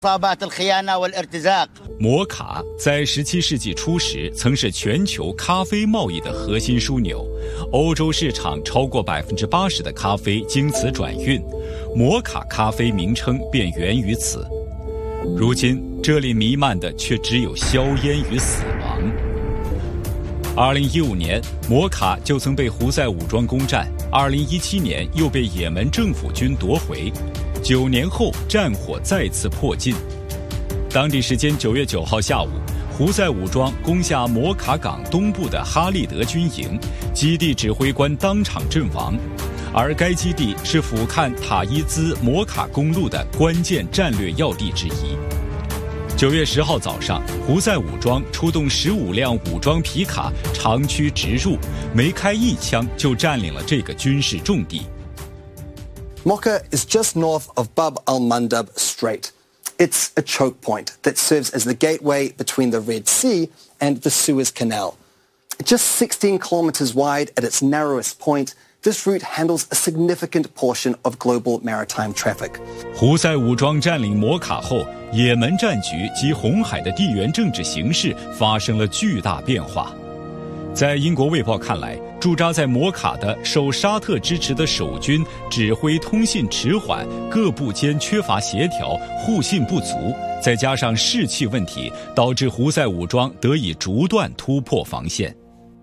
摩卡在17世纪初时曾是全球咖啡贸易的核心枢纽，欧洲市场超过80%的咖啡经此转运，摩卡咖啡名称便源于此。如今这里弥漫的却只有硝烟与死亡。2015年，摩卡就曾被胡塞武装攻占，2017年又被也门政府军夺回，9年后战火再次迫近。当地时间9月9号下午，胡塞武装攻下摩卡港东部的哈利德军营，基地指挥官当场阵亡，而该基地是俯瞰塔伊兹摩卡公路的关键战略要地之一。9月10号早上，胡塞武装出动15辆武装皮卡长驱直入，没开一枪就占领了这个军事重地。 Mocha is just north of Bab al-Mandab Strait. It's a choke point that serves as the gateway between the Red Sea and the Suez Canal. Just 16 kilometers wide at its narrowest point, this route handles a significant portion of global maritime traffic. 胡塞武装占领摩卡后，也门战局及红海的地缘政治形势发生了巨大变化。在英国《卫报》看来，驻扎在摩卡的受沙特支持的守军指挥通信迟缓，各部间缺乏协调，互信不足，再加上士气问题，导致胡塞武装得以逐段突破防线。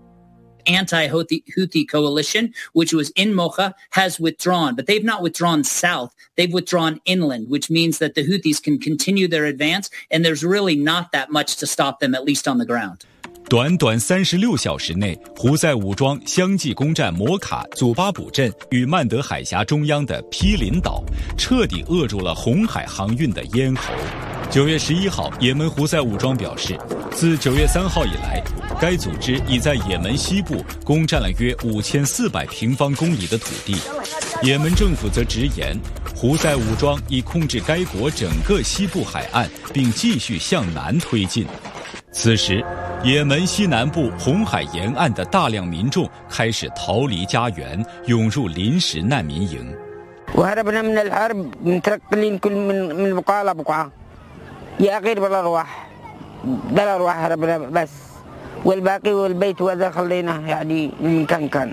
Anti-Houthi coalition, which was in Mocha, has withdrawn, but they've not withdrawn south. They've withdrawn inland, which means that the Houthis can continue their advance, and there's really not that much to stop them, at least on the ground. 短短36小时内，胡塞武装相继攻占摩卡、祖巴卜镇与曼德海峡中央的毗邻岛，彻底扼住了红海航运的咽喉。9月11号，也门胡塞武装表示，自9月3号以来，该组织已在也门西部攻占了约5400平方公里的土地。也门政府则直言，胡塞武装已控制该国整个西部海岸，并继续向南推进。此时，也门西南部红海沿岸的大量民众开始逃离家园，涌入临时难民营。 وهربنا من الحرب مترقلين كل من بقعة لبقعة يا غير بالأرواح هربنا بس والباقي والبيت وهذا خليناه يعني من كان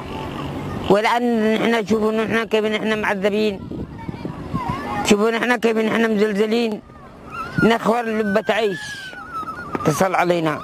والآن نحن شوفوا نحن كيف نحن معذبين شوفوا نحن كيف نحن مزلزلين نخور لبة عيش تصل علينا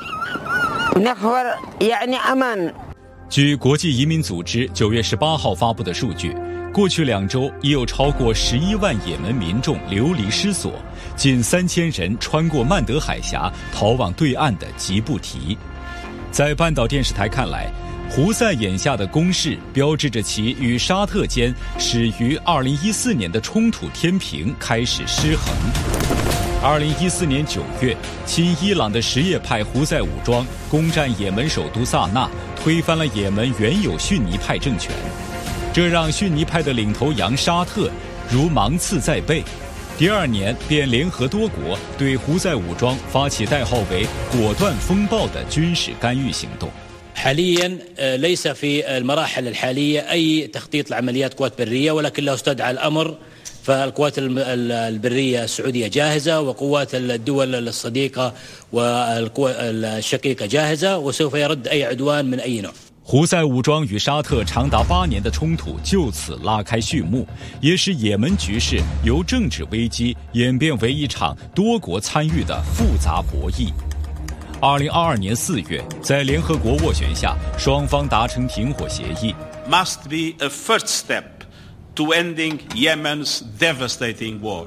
ونخور يعني أمان。 据国际移民组织9月18号发布的数据，过去2周已有超过11万也门民众流离失所，近3000人穿过曼德海峡逃往对岸的吉布提。在半岛电视台看来，胡塞眼下的攻势标志着其与沙特间始于2014年的冲突天平开始失衡。2014年9月，亲伊朗的什叶派胡塞武装攻占也门首都萨那，推翻了也门原有逊尼派政权，这让逊尼派的领头羊沙特如芒刺在背。第2年便联合多国对胡塞武装发起代号为“果断风暴”的军事干预行动。 حاليا ليس في المراحل الحالية أي تخطيط لعمليات قوات برية ولكن لو استدعى الأمر فالقوات البرية السعودية جاهزة وقوات الدول الصديقة والقوى الشقيقة جاهزة وسوف يرد أي عدوان من أي نوع。 胡塞武装与沙特长达8年的冲突就此拉开序幕，也使也门局势由政治危机演变为一场多国参与的复杂博弈。2022年4月，在联合国斡旋下，双方达成停火协议。 Must be a first step to ending Yemen's devastating war.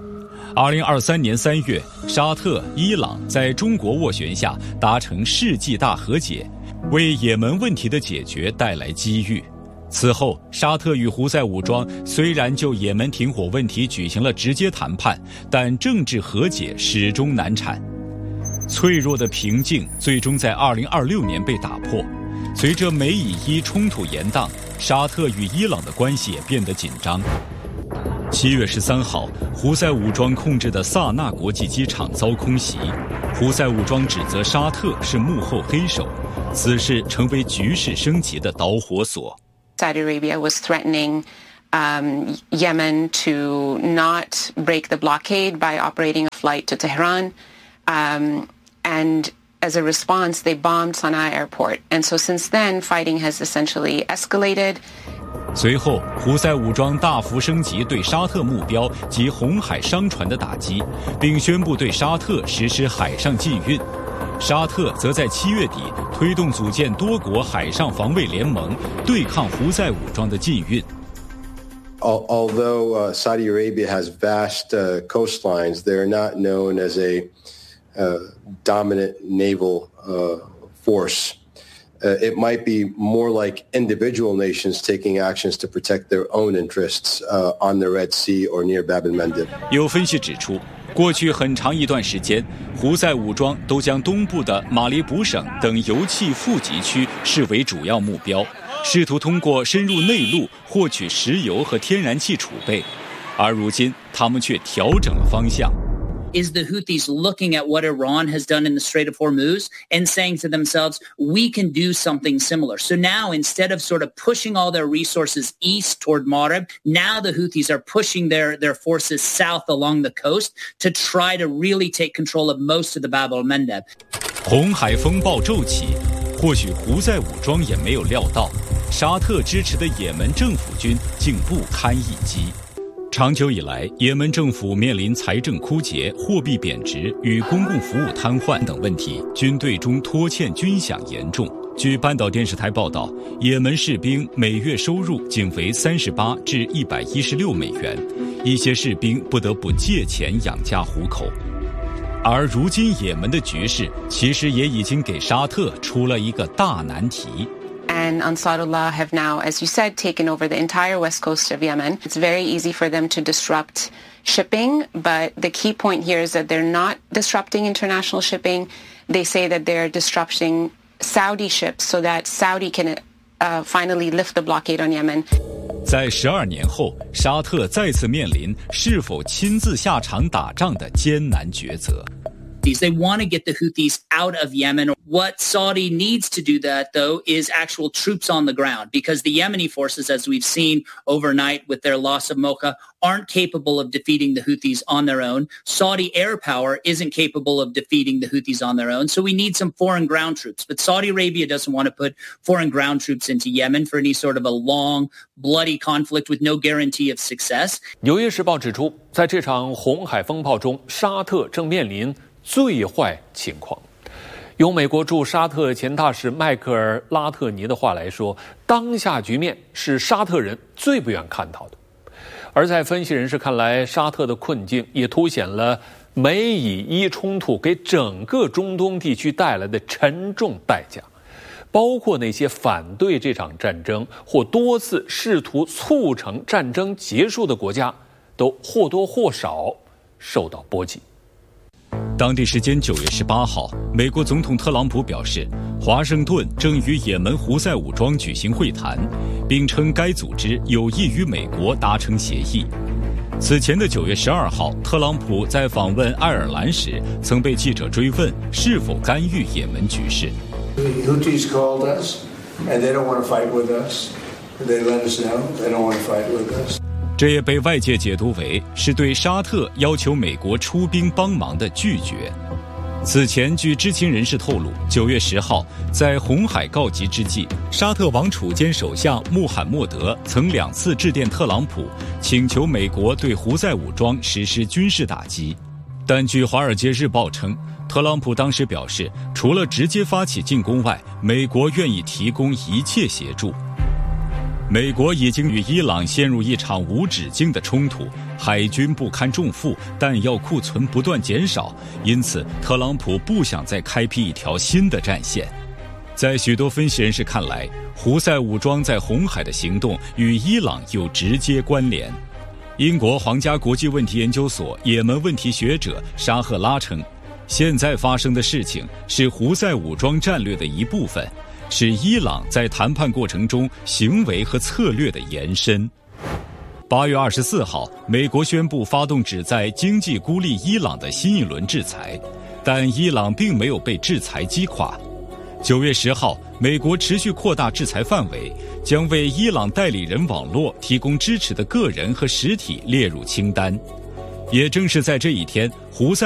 2023年3月，沙特、伊朗在中国斡旋下达成世纪大和解，为也门问题的解决带来机遇。此后，沙特与胡塞武装虽然就也门停火问题举行了直接谈判，但政治和解始终难产。脆弱的平静最终在2026年被打破。随着美以伊冲突延宕，沙特与伊朗的关系也变得紧张。7月13号，胡塞武装控制的萨那国际机场遭空袭，胡塞武装指责沙特是幕后黑手，此事成为局势升级的导火索。 Saudi Arabia was threatening Yemen to not break the blockade by operating a flight to Tehran. And as a response, they bombed Sana'a airport. And so since then, fighting has essentially escalated. 随后，胡塞武装大幅升级对沙特目标及红海商船的打击，并宣布对沙特实施海上禁运。沙特则在7月底推动组建多国海上防卫联盟，对抗胡塞武装的禁运。 Although Saudi Arabia has vast coastlines, they are not known as a dominant naval force. It might be more like individual nations taking actions to protect their own interests on the Red Sea or near Bab al-Mandeb. 有分析指出，过去很长一段时间，胡塞武装都将东部的马里卜省等油气富集区视为主要目标，试图通过深入内陆获取石油和天然气储备，而如今他们却调整了方向。 Is the Houthis looking at what Iran has done in the Strait of Hormuz and saying to themselves, we can do something similar. So now instead of sort of pushing all their resources east toward Marib, now the Houthis are pushing their forces south along the coast to try to really take control of most of the Bab al-Mandeb. 红海风暴骤起，或许胡塞武装也没有料到，沙特支持的也门政府军竟不堪一击。长久以来，也门政府面临财政枯竭、货币贬值与公共服务瘫痪等问题，军队中拖欠军饷严重。据半岛电视台报道，也门士兵每月收入仅为38至116美元，一些士兵不得不借钱养家糊口。而如今也门的局势其实也已经给沙特出了一个大难题。 And Ansarullah have now, as you said, taken over the entire west coast of Yemen. It's very easy for them to disrupt shipping, but the key point here is that they're not disrupting international shipping. They say that they're disrupting Saudi ships so that Saudi can finally lift the blockade on Yemen. 在12年后，沙特再次面临是否亲自下场打仗的艰难抉择。 They want to get the Houthis out of Yemen. What Saudi needs to do that, though, is actual troops on the ground, because the Yemeni forces, as we've seen overnight with their loss of Mocha, aren't capable of defeating the Houthis on their own. Saudi air power isn't capable of defeating the Houthis on their own. So we need some foreign ground troops. But Saudi Arabia doesn't want to put foreign ground troops into Yemen for any sort of a long, bloody conflict with no guarantee of success. 纽约时报指出，在这场红海风暴中，沙特正面临最坏情况。用美国驻沙特前大使迈克尔·拉特尼的话来说，当下局面是沙特人最不愿看到的。而在分析人士看来，沙特的困境也凸显了美以伊冲突给整个中东地区带来的沉重代价，包括那些反对这场战争或多次试图促成战争结束的国家，都或多或少受到波及。 当地时间9月18号，美国总统特朗普表示，华盛顿正与也门胡塞武装举行会谈，并称该组织有意与美国达成协议。此前的9月12号，特朗普在访问爱尔兰时，曾被记者追问是否干预也门局势。 Houthis called us, and they don't want to fight with us. They let us know they don't want to fight with us. 这也被外界解读为是对沙特要求美国出兵帮忙的拒绝。此前，据知情人士透露，9月10号，在红海告急之际，沙特王储兼首相穆罕默德曾2次致电特朗普，请求美国对胡塞武装实施军事打击。但据《华尔街日报》称，特朗普当时表示，除了直接发起进攻外，美国愿意提供一切协助。美国已经与伊朗陷入一场无止境的冲突，海军不堪重负，弹药库存不断减少，因此特朗普不想再开辟一条新的战线。在许多分析人士看来，胡塞武装在红海的行动与伊朗有直接关联。英国皇家国际问题研究所也门问题学者沙赫拉称，现在发生的事情是胡塞武装战略的一部分，是伊朗在谈判过程中行为和策略的延伸。8月24号，美国宣布发动旨在经济孤立伊朗的新一轮制裁，但伊朗并没有被制裁击垮。 9月10号，美国持续扩大制裁范围，将为伊朗代理人网络提供支持的个人和实体列入清单。也正是在这一天，胡塞